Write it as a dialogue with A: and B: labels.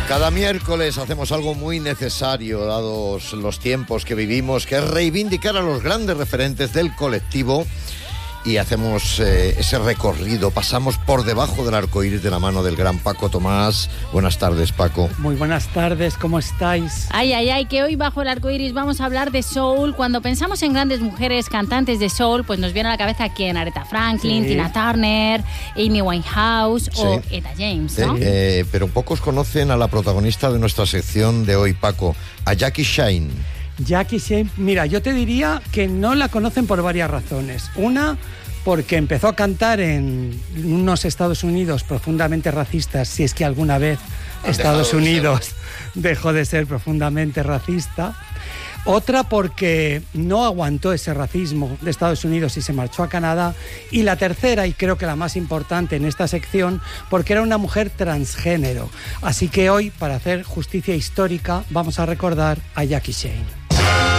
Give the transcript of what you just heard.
A: Cada miércoles hacemos algo muy necesario, dados los tiempos que vivimos, que es reivindicar a los grandes referentes del colectivo. Y hacemos ese recorrido, pasamos por debajo del arco iris de la mano del gran Paco Tomás. Buenas tardes, Paco.
B: Muy buenas tardes, ¿cómo estáis?
C: Ay, que hoy bajo el arco iris vamos a hablar de soul. Cuando pensamos en grandes mujeres cantantes de soul, pues nos viene a la cabeza quién: Aretha Franklin,
B: Sí.
C: Tina Turner, Amy Winehouse o Etta James, ¿no?
A: Pero pocos conocen a la protagonista de nuestra sección de hoy, Paco, a Jackie Shine.
B: Jackie Shane, mira, yo te diría que no la conocen por varias razones. Una, porque empezó a cantar en unos Estados Unidos profundamente racistas, si es que alguna vez Estados Unidos dejó de ser profundamente racista. Otra, porque no aguantó ese racismo de Estados Unidos y se marchó a Canadá. Y la tercera, y creo que la más importante en esta sección, porque era una mujer transgénero. Así que hoy, para hacer justicia histórica, vamos a recordar a Jackie Shane.